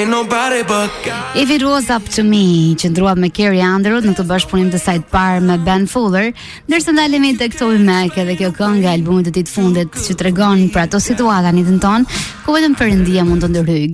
ain't nobody but God. If It Was Up To Me, që ndruat me Carrie Underwood në këtë bashkëpunim të saj të parë me Ben Fuller, ndërsa ndalemi tek Toby Mac edhe kjo këngë e albumit të tij të fundit që tregon për ato situata në jetën tonë ku vetëm Perëndia mund të ndërhyjë.